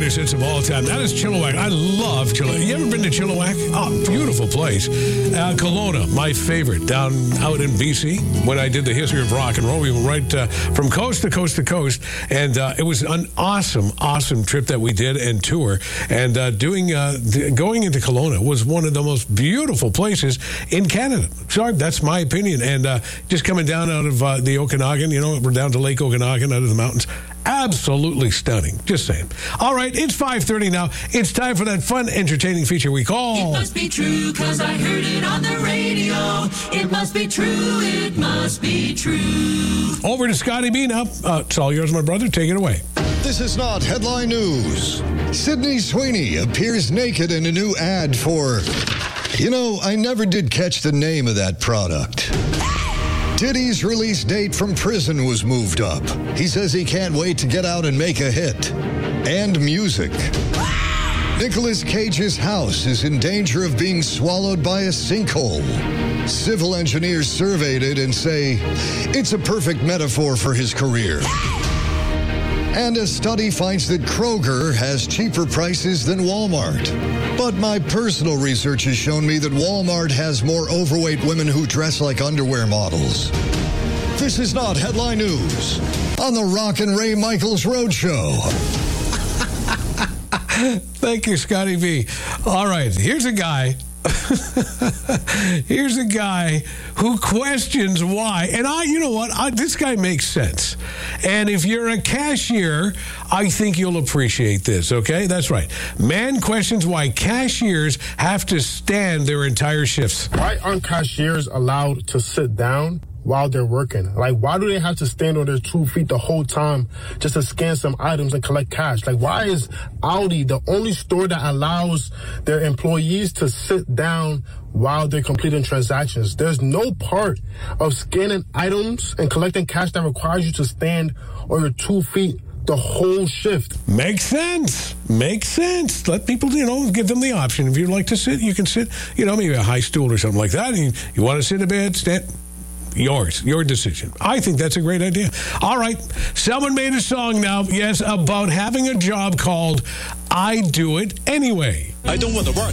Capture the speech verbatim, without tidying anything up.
greatest hits of all time. That is Chilliwack. I love Chilliwack. You ever been to Chilliwack? Oh, beautiful place. Uh, Kelowna, my favorite, down out in B C. When I did the history of rock and roll, we were right uh, from coast to coast to coast. And uh, it was an awesome, awesome trip that we did and tour. And uh, doing uh, the, going into Kelowna was one of the most beautiful places in Canada. Sorry, that's my opinion. And uh, just coming down out of uh, the Okanagan, you know, we're down to Lake Okanagan, out of the mountains. Absolutely stunning. Just saying. All right, it's five thirty now. It's time for that fun, entertaining feature we call... It must be true, because I heard it on the radio. It must be true, it must be true. Over to Scotty B now. Uh, it's all yours, my brother. Take it away. This is not headline news. Sydney Sweeney appears naked in a new ad for... You know, I never did catch the name of that product. Diddy's release date from prison was moved up. He says he can't wait to get out and make a hit. And music. Nicolas Cage's house is in danger of being swallowed by a sinkhole. Civil engineers surveyed it and say it's a perfect metaphor for his career. And a study finds that Kroger has cheaper prices than Walmart. But my personal research has shown me that Walmart has more overweight women who dress like underwear models. This is not headline news on the Rock and Ray Michaels Roadshow. Thank you, Scotty B. All right, here's a guy... Here's a guy who questions why. And I, you know what? I, this guy makes sense. And if you're a cashier, I think you'll appreciate this, okay? That's right. Man questions why cashiers have to stand their entire shifts. Why aren't cashiers allowed to sit down while they're working? Like, why do they have to stand on their two feet the whole time just to scan some items and collect cash? Like, why is Audi the only store that allows their employees to sit down while they're completing transactions? There's no part of scanning items and collecting cash that requires you to stand on your two feet the whole shift. Makes sense. Makes sense. Let people, you know, give them the option. If you'd like to sit, you can sit, you know, maybe a high stool or something like that. And you, you want to sit in bed, stand... Yours, your decision. I think that's a great idea. All right. Someone made a song now, yes, about having a job called I Do It Anyway. I don't want to work.